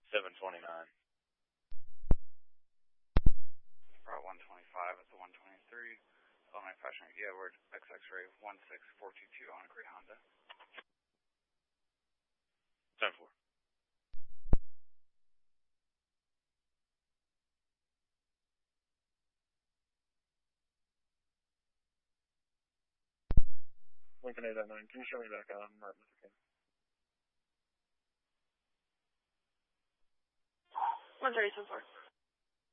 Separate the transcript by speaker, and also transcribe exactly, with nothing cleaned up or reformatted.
Speaker 1: seven twenty-nine.
Speaker 2: Route one twenty-five at the one twenty-three. Illinois Passenger Edward, X X-ray one six four two two on a gray Honda.
Speaker 1: ten four. Lincoln eight oh nine, can you show me back on Martin Luther King?
Speaker 3: one thirty, ten four.